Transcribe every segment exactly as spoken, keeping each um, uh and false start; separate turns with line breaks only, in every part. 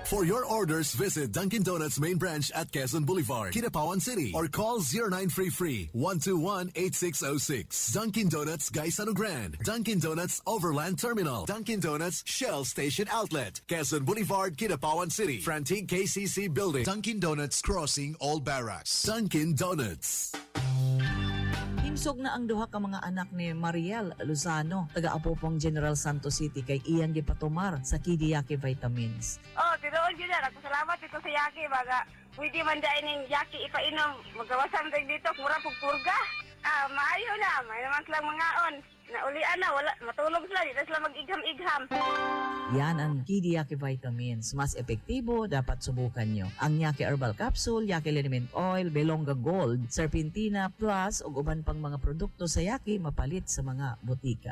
For your orders, visit Dunkin' Donuts main branch at Quezon Boulevard, Kidapawan City, or call zero nine three three, one two one, eight six zero six. Dunkin' Donuts Gaisano Grand, Dunkin' Donuts Overland Terminal, Dunkin' Donuts Shell Station Outlet, Quezon Boulevard, Kidapawan City, Frantic K C C Building, Dunkin' Donuts Crossing All Barracks. Dunkin' Donuts.
Himsog na ang duha ka mga anak ni Mariel Luzano, taga-Apopong General Santos City kay Ian Gipatumar sa Kidiyaki Vitamins.
Oh, tinuod yun yan. Ako salamat dito sa Yaki. Baga, pwede man dahil ng Yaki ipainom. Magawasan rin dito, mura pagpurga. Ah, maayo na. May naman silang mga on. Naulian na, wala, matulog sila. Dito sila mag-igham-igham.
Yan ang Kidiyaki Vitamins. Mas epektibo, dapat subukan nyo. Ang Yaki Herbal Capsule, Yaki Liniment Oil, Belonga Gold, Serpentina Plus, ug uban pang mga produkto sa Yaki mapalit sa mga butika.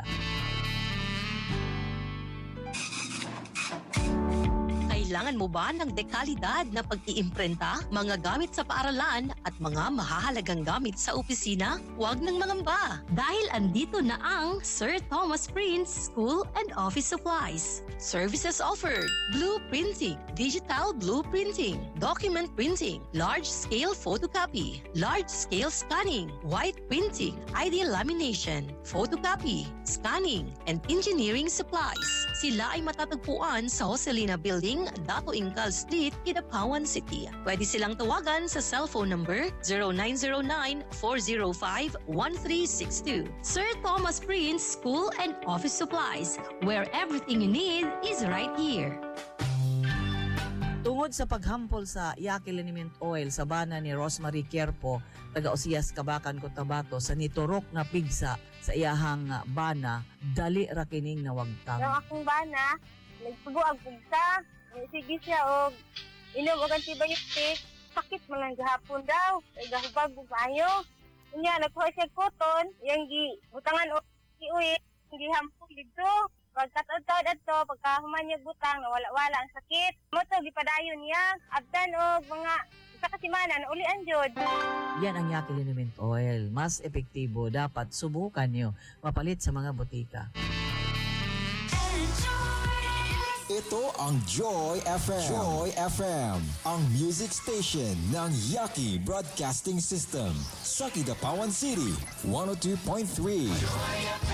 Kailangan mo ba ng dekalidad na pag-iimprenta, mga gamit sa paaralan at mga mahahalagang gamit sa opisina? Huwag nang mangamba dahil andito na ang Sir Thomas Prince School and Office Supplies. Services offered: blueprinting, digital blueprinting, document printing, large-scale photocopy, large-scale scanning, white printing, I D lamination, photocopy, scanning, and engineering supplies. Sila ay matatagpuan sa Joselina Building, Dato Incal Street, Kidapawan City. Pwede silang tawagan sa cellphone number zero nine zero nine, four zero five, one three six two. Sir Thomas Prince School and Office Supplies, where everything you need is right here.
Tungod sa paghampol sa Yaki Liniment Oil sa bana ni Rosemary Kierpo, taga-Usiyas, Kabakan, Cotabato, sa niturok na pigsa sa iyahang bana, dali ra kining nawagtang.
Yung akong bana, nagsubo ang pugsa. Sige siya o inom o antibiotic. Sakit man lang gahapon daw. Ay gahubag mo bayo. Kanya, nagkuha siya koton. Yung gi, butangan o iuwi. Yung gihampol dito. Pagkataod-taod ato, pagkahuman niya butang, nawala-wala ang sakit. Moto, gipadayon niya. Abdan o mga isa kasimana na ulian jud.
Yan ang Yaki Liniment Oil. Mas epektibo, dapat subukan nyo. Mapalit sa mga butika.
Ito ang Joy F M. Joy F M, ang music station ng Yaki Broadcasting System sa Kidapawan City, one oh two point three. Joy F M.